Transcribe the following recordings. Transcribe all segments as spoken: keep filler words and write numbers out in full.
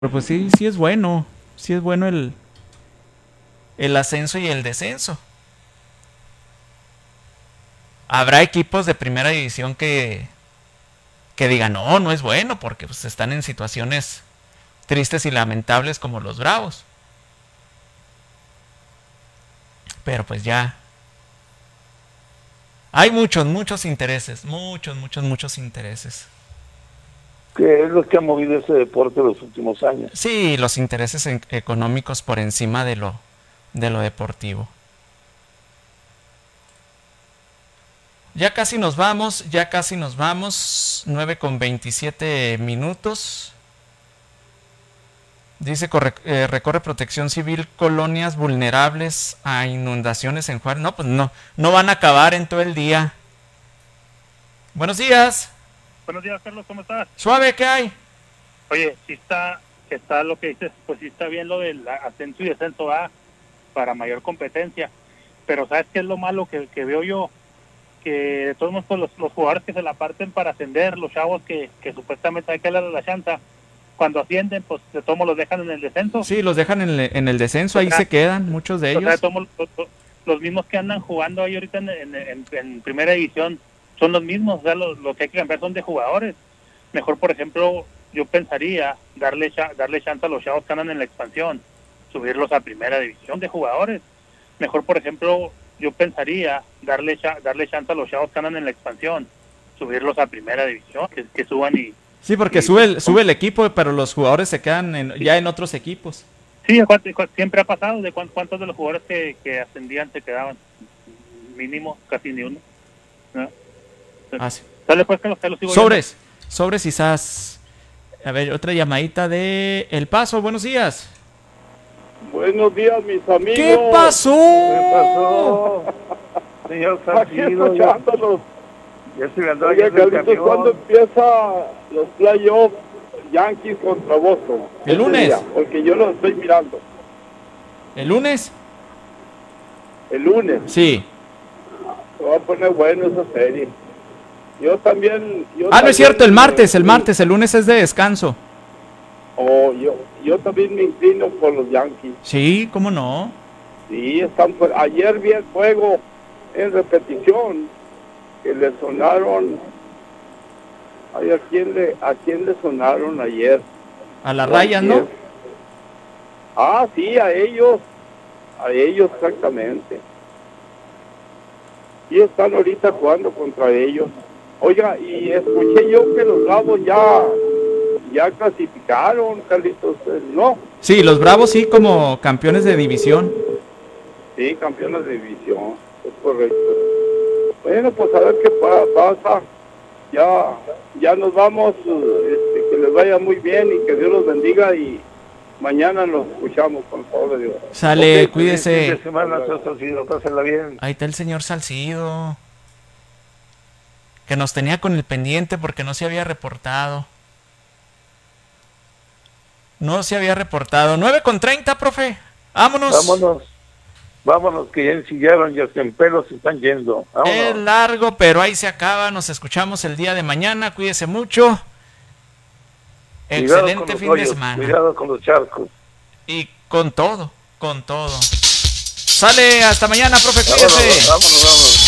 Pero pues sí, sí es bueno. Sí es bueno el, el ascenso y el descenso. Habrá equipos de primera división que, que digan, no, no es bueno, porque pues están en situaciones tristes y lamentables como los Bravos. Pero pues ya. Hay muchos, muchos intereses. Muchos, muchos, muchos intereses. Que es lo que ha movido ese deporte los últimos años. Sí, los intereses en- económicos por encima de lo, de lo deportivo. Ya casi nos vamos, ya casi nos vamos. nueve con veintisiete minutos. Dice, corre, eh, recorre Protección Civil colonias vulnerables a inundaciones en Juárez. No, pues no, no van a acabar en todo el día. Buenos días. Buenos días, Carlos, ¿cómo estás? Suave, ¿qué hay? Oye, sí está, está lo que dices, pues sí está bien lo del ascenso y descenso A para mayor competencia, pero ¿sabes qué es lo malo que, que veo yo? Que de todos modos pues, los, los jugadores que se la parten para ascender, los chavos que, que supuestamente hay que darle la chanta, cuando ascienden, pues de todos modos los dejan en el descenso. Sí, los dejan en el, en el descenso, ahí O sea, se quedan, muchos de O sea, de ellos. todos modos, los, los- los mismos que andan jugando ahí ahorita en, en, en- en primera división son los mismos, o sea, lo, lo que hay que cambiar son de jugadores. Mejor, por ejemplo, yo pensaría darle cha- darle chance a los chavos que andan en la expansión, subirlos a primera división de jugadores. Mejor, por ejemplo, yo pensaría darle cha- darle chance a los chavos que andan en la expansión, subirlos a primera división, que, que suban y... Sí, porque y- sube el, sube el equipo, pero los jugadores se quedan en- ya en otros equipos. Sí, ¿cuánto- cuánto- siempre ha pasado, de cuán- cuántos de los jugadores que, que ascendían se quedaban, mínimo, casi ni uno. ¿No? Ah, sí. Sale pues que los, que los sigo Sobres, sobres quizás. A ver, otra llamadita de El Paso, buenos días. Buenos días, mis amigos. ¿Qué pasó? ¿Qué pasó? Señor Aquí Salcido, ya, escuchándolos. ya se me andó Oye, yendo el Carlitos, ¿cuándo camión. empieza los playoffs Yankees contra Boston? El lunes. Ese día, porque yo los estoy mirando. ¿El lunes? El lunes. Sí. Se va a poner bueno esa serie. Yo también... Yo Ah, no también es cierto, el me- martes, el martes, el lunes es de descanso. Oh, yo, yo también me inclino por los Yankees. Sí, ¿cómo no? Sí, están por... Ayer vi el juego en repetición que le sonaron... Ay, ¿a quién le, a quién le sonaron ayer? A las rayas, ¿no? Ah, sí, a ellos, a ellos exactamente. Y están ahorita jugando contra ellos. Oiga, y escuché yo que los Bravos ya, ya clasificaron, Carlitos, eh, ¿no? Sí, los Bravos sí como campeones de división. Sí, campeones de división, es correcto. Bueno, pues a ver qué pa- pasa. Ya, ya nos vamos, eh, este, que les vaya muy bien y que Dios los bendiga y mañana nos escuchamos con el favor de Dios. Sale, Ok, Fin cuídese. de semana, señor Salcido, pásenla bien. Ahí está el señor Salcido. Que nos tenía con el pendiente porque no se había reportado. No se había reportado. nueve con treinta, profe. Vámonos. Vámonos, vámonos, que ya ensillaron y hasta en pelos se están yendo. Es Vámonos. largo, pero ahí se acaba. Nos escuchamos el día de mañana. Cuídese mucho. Cuidado con Excelente los fin de hoyos, semana. Cuidado con los charcos. Y con todo, con todo. Sale, hasta mañana, profe. Vámonos, Cuídese. vámonos, vámonos.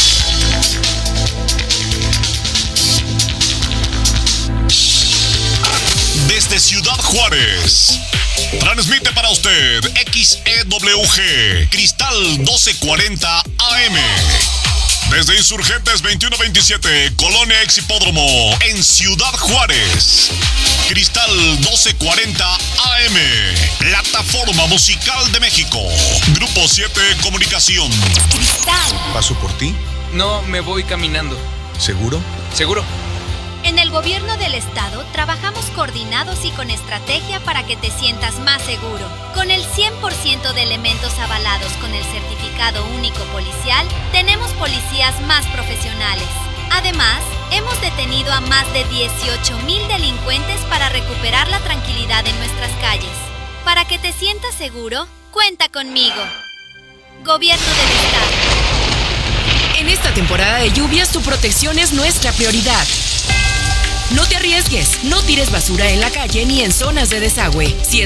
Desde Ciudad Juárez, transmite para usted X E W G, Cristal doce cuarenta A M. Desde Insurgentes veintiuno veintisiete, Colonia Ex Hipódromo, en Ciudad Juárez. Cristal doce cuarenta A M, plataforma musical de México. Grupo siete Comunicación. ¿Paso por ti? No, me voy caminando. ¿Seguro? ¿Seguro? En el gobierno del estado trabajamos coordinados y con estrategia para que te sientas más seguro. Con el cien por ciento de elementos avalados con el certificado único policial, tenemos policías más profesionales. Además, hemos detenido a más de dieciocho mil delincuentes para recuperar la tranquilidad en nuestras calles. Para que te sientas seguro, cuenta conmigo. Gobierno del estado. En esta temporada de lluvias, tu protección es nuestra prioridad. No te arriesgues, no tires basura en la calle ni en zonas de desagüe. Si es